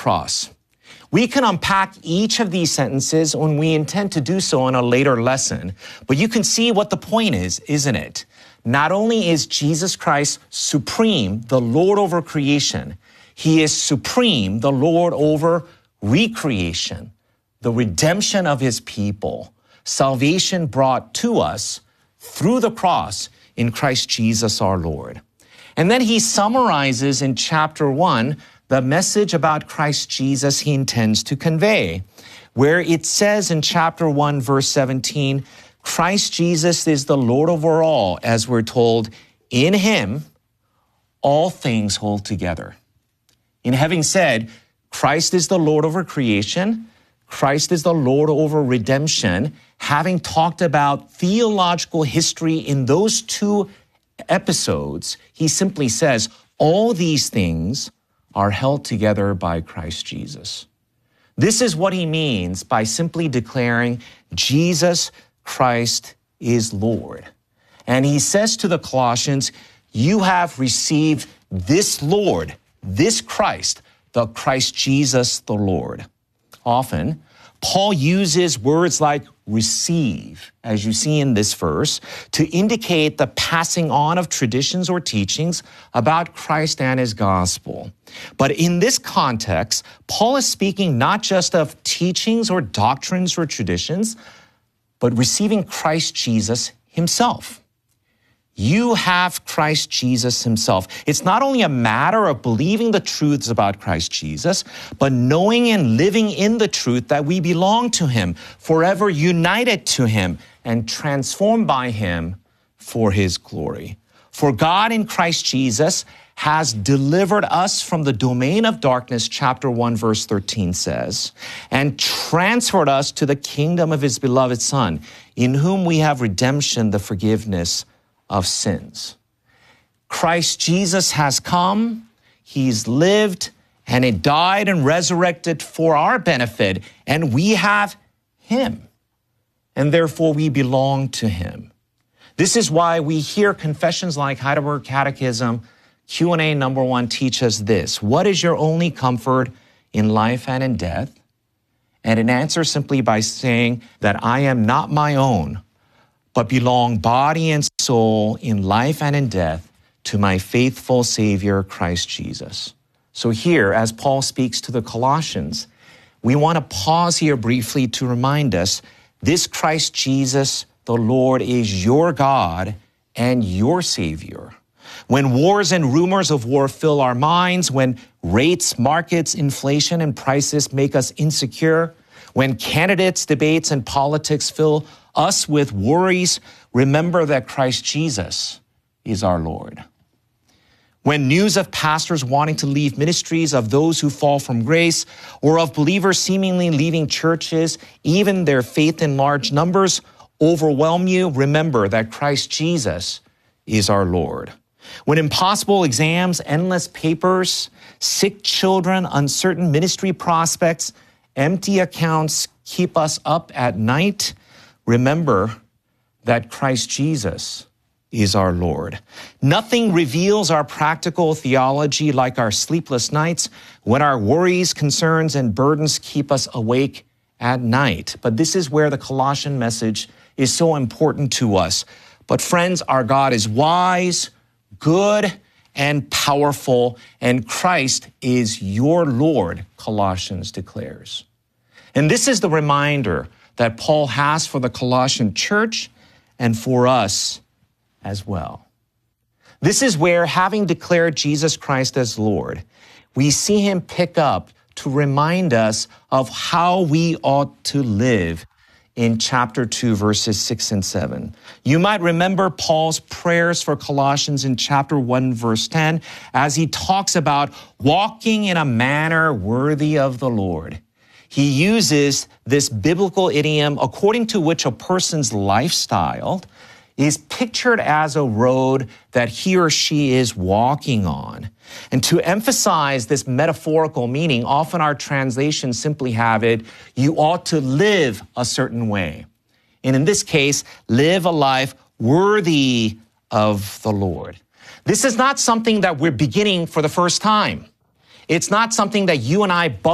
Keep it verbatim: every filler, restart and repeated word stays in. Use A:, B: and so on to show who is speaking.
A: cross. We can unpack each of these sentences when we intend to do so in a later lesson, but you can see what the point is, isn't it? Not only is Jesus Christ supreme, the Lord over creation, he is supreme, the Lord over recreation, the redemption of his people, salvation brought to us through the cross in Christ Jesus our Lord. And then he summarizes in chapter one the message about Christ Jesus he intends to convey, where it says in chapter one, verse seventeen, Christ Jesus is the Lord over all, as we're told, in him all things hold together. In having said, Christ is the Lord over creation, Christ is the Lord over redemption, having talked about theological history in those two episodes, he simply says, all these things are held together by Christ Jesus. This is what he means by simply declaring Jesus Christ is Lord. And he says to the Colossians, you have received this Lord, this Christ, the Christ Jesus the Lord. Often, Paul uses words like receive, as you see in this verse, to indicate the passing on of traditions or teachings about Christ and his gospel. But in this context, Paul is speaking not just of teachings or doctrines or traditions, but receiving Christ Jesus himself. You have Christ Jesus himself. It's not only a matter of believing the truths about Christ Jesus, but knowing and living in the truth that we belong to him, forever united to him and transformed by him for his glory. For God in Christ Jesus has delivered us from the domain of darkness, chapter one, verse thirteen says, and transferred us to the kingdom of his beloved Son, in whom we have redemption, the forgiveness of sins. Christ Jesus has come, he's lived, and he died and resurrected for our benefit, and we have him, and therefore we belong to him. This is why we hear confessions like Heidelberg Catechism, Q and A number one teach us this: what is your only comfort in life and in death? And it answers simply by saying that I am not my own, but belong body and soul in life and in death to my faithful Savior, Christ Jesus. So here, as Paul speaks to the Colossians, we want to pause here briefly to remind us, this Christ Jesus, the Lord, is your God and your Savior. When wars and rumors of war fill our minds, when rates, markets, inflation, and prices make us insecure, when candidates, debates, and politics fill us with worries, remember that Christ Jesus is our Lord. When news of pastors wanting to leave ministries, of those who fall from grace, or of believers seemingly leaving churches, even their faith in large numbers, overwhelm you, remember that Christ Jesus is our Lord. When impossible exams, endless papers, sick children, uncertain ministry prospects, empty accounts keep us up at night, remember that Christ Jesus is our Lord. Nothing reveals our practical theology like our sleepless nights when our worries, concerns, and burdens keep us awake at night. But this is where the Colossian message is so important to us. But friends, our God is wise, good, and powerful, and Christ is your Lord, Colossians declares. And this is the reminder that Paul has for the Colossian church and for us as well. This is where, having declared Jesus Christ as Lord, we see him pick up to remind us of how we ought to live in chapter two, verses six and seven. You might remember Paul's prayers for Colossians in chapter one, verse ten, as he talks about walking in a manner worthy of the Lord. He uses this biblical idiom according to which a person's lifestyle is pictured as a road that he or she is walking on. And to emphasize this metaphorical meaning, often our translations simply have it, you ought to live a certain way. And in this case, live a life worthy of the Lord. This is not something that we're beginning for the first time. It's not something that you and I